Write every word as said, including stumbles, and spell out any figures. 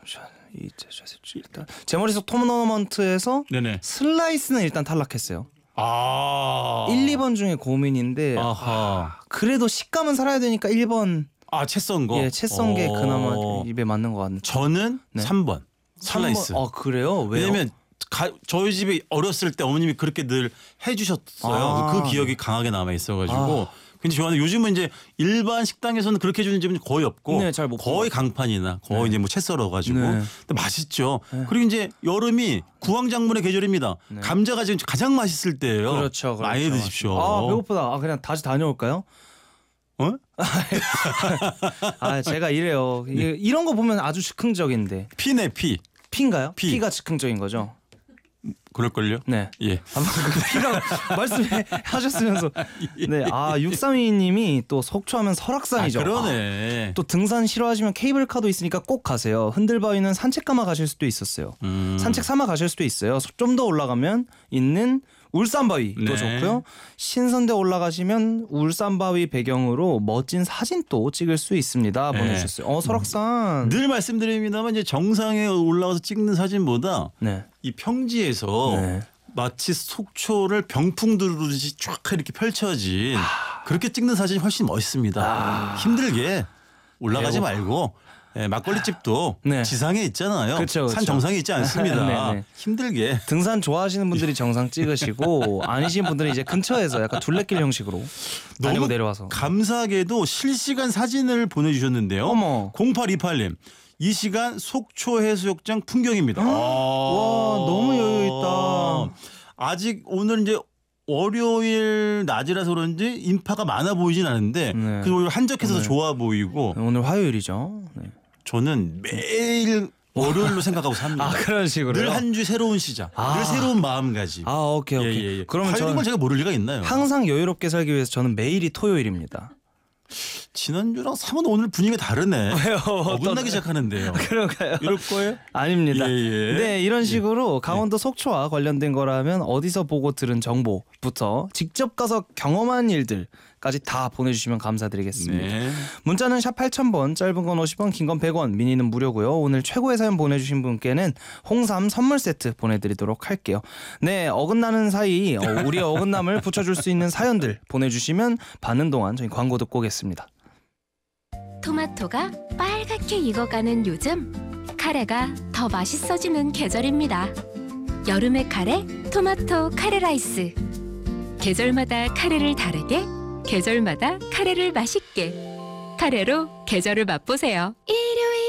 잠시만. 이 일단 제 머릿속 토너먼트에서 네네. 슬라이스는 일단 탈락했어요. 아. 일, 이 번 중에 고민인데 아하. 아, 그래도 식감은 살아야 되니까 일 번. 아, 채 썬 거. 예, 채 썬 게 어. 그나마 입에 맞는 것 같네. 저는 네. 삼 번. 슬라이스. 아, 그래요? 왜요? 왜냐면 가, 저희 집에 어렸을 때 어머님이 그렇게 늘 해주셨어요. 아. 그 기억이 강하게 남아 있어가지고. 아. 근데 저는 요즘은 이제 일반 식당에서는 그렇게 해주는 집은 거의 없고 네, 잘 못 거의 강판이나 거의 네. 이제 뭐 채 썰어가지고 네. 근데 맛있죠. 네. 그리고 이제 여름이 구황작물의 계절입니다. 네. 감자가 지금 가장 맛있을 때예요. 그렇죠, 그렇죠. 많이 드십시오. 아, 배고프다. 아, 그냥 다시 다녀올까요? 어? 아, 제가 이래요. 이- 이런 거 보면 아주 즉흥적인데. 피네 피. 피인가요? 피. 피가 즉흥적인 거죠? 그럴걸요? 네. 예. 아마 그 피라고 말씀하셨으면서 네, 아 육삼이님이 또 속초하면 아, 설악산이죠. 그러네. 아, 또 등산 싫어하시면 케이블카도 있으니까 꼭 가세요. 흔들바위는 산책 가마 가실 수도 있었어요. 음. 산책 삼아 가실 수도 있어요. 좀 더 올라가면 있는 울산바위도 네. 좋고요. 신선대 올라가시면 울산바위 배경으로 멋진 사진도 찍을 수 있습니다. 네. 보내주셨어요. 어 설악산. 늘 말씀드립니다만 이제 정상에 올라가서 찍는 사진보다 네. 이 평지에서 네. 마치 속초를 병풍 두르듯이 쫙 이렇게 펼쳐진 그렇게 찍는 사진이 훨씬 멋있습니다. 아. 힘들게 올라가지 배고- 말고 예, 막걸리집도 네. 지상에 있잖아요. 그쵸, 그쵸. 산 정상에 있지 않습니다. 네, 네. 힘들게. 등산 좋아하시는 분들이 정상 찍으시고 아니신 분들은 이제 근처에서 약간 둘레길 형식으로 다니고 너무 내려와서. 감사하게도 실시간 사진을 보내주셨는데요. 어머. 공팔이팔님. 이 시간 속초 해수욕장 풍경입니다. 와 너무 여유 있다. 아직 오늘 이제 월요일 낮이라서 그런지 인파가 많아 보이진 않은데 네. 그래서 오히려 한적해서 네. 좋아 보이고 오늘 화요일이죠. 네. 저는 매일 월요일로 생각하고 삽니다. 아 그런 식으로. 늘 한 주 새로운 시작, 아. 늘 새로운 마음가짐. 아 오케이 오케이. 예, 예, 예. 그러면 화요일인 걸 저는 제가 모를 리가 있나요? 항상 여유롭게 살기 위해서 저는 매일이 토요일입니다. 지난주랑 사뭇 오늘 분위기가 다르네. 왜요? 어긋나기 시작하는데요. 그런가요? 이럴 거예요? 아닙니다. 예, 예. 네, 이런 식으로 강원도 속초와 관련된 거라면 어디서 보고 들은 정보부터 직접 가서 경험한 일들까지 다 보내주시면 감사드리겠습니다. 네. 문자는 샵 팔천 번, 짧은 건 오십 원, 긴 건 백 원, 미니는 무료고요. 오늘 최고의 사연 보내주신 분께는 홍삼 선물 세트 보내드리도록 할게요. 네, 어긋나는 사이 어, 우리 어긋남을 붙여줄 수 있는 사연들 보내주시면 받는 동안 저희 광고 듣고 오겠습니다. 토마토가 빨갛게 익어가는 요즘 카레가 더 맛있어지는 계절입니다. 여름의 카레, 토마토 카레 라이스. 계절마다 카레를 다르게, 계절마다 카레를 맛있게. 카레로 계절을 맛보세요. 일